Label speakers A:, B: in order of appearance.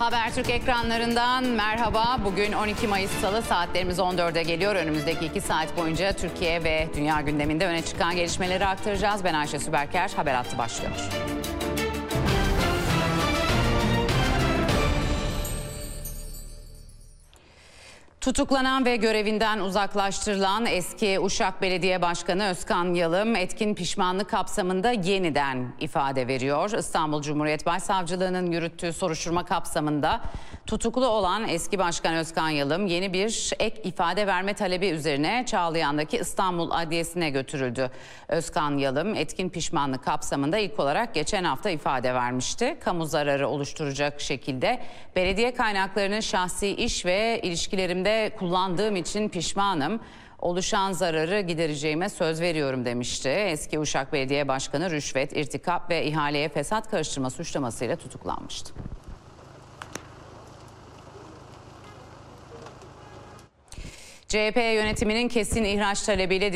A: Habertürk ekranlarından merhaba. Bugün 12 Mayıs Salı, saatlerimiz 14'e geliyor. Önümüzdeki 2 saat boyunca Türkiye ve dünya gündeminde öne çıkan gelişmeleri aktaracağız. Ben Ayşe Süberker, Haber Hattı başlıyor. Tutuklanan ve görevinden uzaklaştırılan eski Uşak Belediye Başkanı Özkan Yalım, etkin pişmanlık kapsamında yeniden ifade veriyor. İstanbul Cumhuriyet Başsavcılığı'nın yürüttüğü soruşturma kapsamında tutuklu olan eski Başkan Özkan Yalım yeni bir ek ifade verme talebi üzerine Çağlayan'daki İstanbul Adliyesi'ne götürüldü. Özkan Yalım, etkin pişmanlık kapsamında ilk olarak geçen hafta ifade vermişti. Kamu zararı oluşturacak şekilde belediye kaynaklarını şahsi iş ve ilişkilerimde kullandığım için pişmanım. Oluşan zararı gidereceğime söz veriyorum demişti. Eski Uşak Belediye Başkanı rüşvet, irtikap ve ihaleye fesat karıştırma suçlamasıyla tutuklanmıştı. CHP yönetiminin kesin ihraç talebiyle